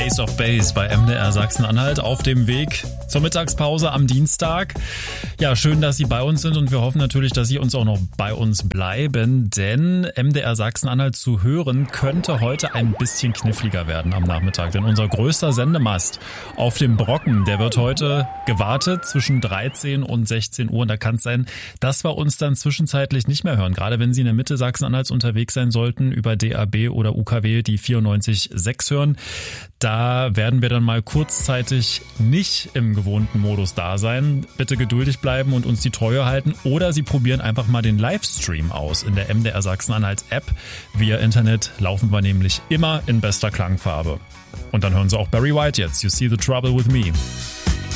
Ace of Base bei MDR Sachsen-Anhalt auf dem Weg zur Mittagspause am Dienstag. Ja, schön, dass Sie bei uns sind und wir hoffen natürlich, dass Sie uns auch noch bei uns bleiben, denn MDR Sachsen-Anhalt zu hören könnte heute ein bisschen kniffliger werden am Nachmittag, denn unser größter Sendemast auf dem Brocken, der wird heute gewartet zwischen 13 und 16 Uhr und da kann es sein, dass wir uns dann zwischenzeitlich nicht mehr hören, gerade wenn Sie in der Mitte Sachsen-Anhalts unterwegs sein sollten, über DAB oder UKW die 94.6 hören. Da werden wir dann mal kurzzeitig nicht im gewohnten Modus da sein. Bitte geduldig bleiben und uns die Treue halten. Oder Sie probieren einfach mal den Livestream aus in der MDR Sachsen-Anhalt App. Via Internet laufen wir nämlich immer in bester Klangfarbe. Und dann hören Sie auch Barry White jetzt. You See the Trouble with Me.